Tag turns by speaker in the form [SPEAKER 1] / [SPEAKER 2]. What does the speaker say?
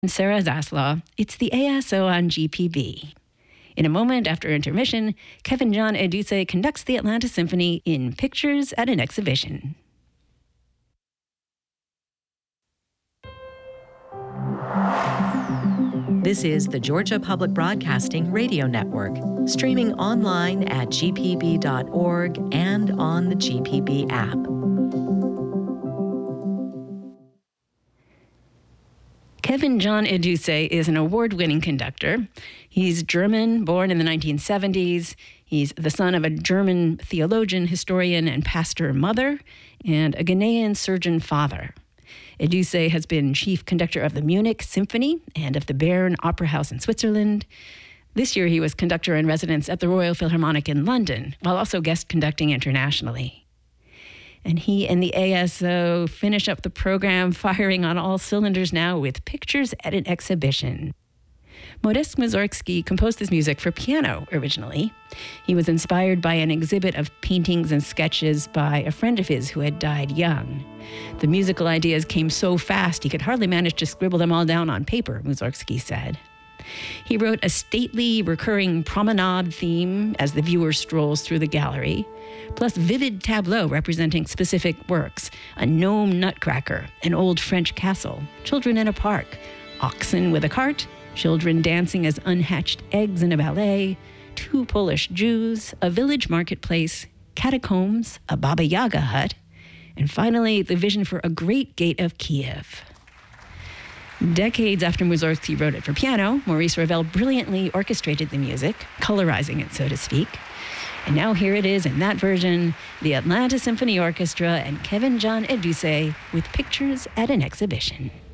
[SPEAKER 1] Sarah Zaslaw. It's the ASO on GPB. In a moment after intermission, Kevin John Eduse conducts the Atlanta Symphony in Pictures at an Exhibition.
[SPEAKER 2] This is the Georgia Public Broadcasting Radio Network, streaming online at gpb.org and on the GPB app.
[SPEAKER 1] Kevin John Eduse is an award-winning conductor. He's German, born in the 1970s. He's the son of a German theologian, historian, and pastor mother, and a Ghanaian surgeon father. Eduse has been chief conductor of the Munich Symphony and of the Bern Opera House in Switzerland. This year, he was conductor in residence at the Royal Philharmonic in London, while also guest conducting internationally. And he and the ASO finish up the program firing on all cylinders now with Pictures at an Exhibition. Modest Mussorgsky composed this music for piano originally. He was inspired by an exhibit of paintings and sketches by a friend of his who had died young. The musical ideas came so fast he could hardly manage to scribble them all down on paper, Mussorgsky said. He wrote a stately, recurring promenade theme as the viewer strolls through the gallery, plus vivid tableaux representing specific works, a gnome nutcracker, an old French castle, children in a park, oxen with a cart, children dancing as unhatched eggs in a ballet, 2 Polish Jews, a village marketplace, catacombs, a Baba Yaga hut, and finally the vision for a great gate of Kiev. Decades after Mussorgsky wrote it for piano, Maurice Ravel brilliantly orchestrated the music, colorizing it, so to speak. And now here it is in that version, the Atlanta Symphony Orchestra and Kevin John Eduse with Pictures at an Exhibition.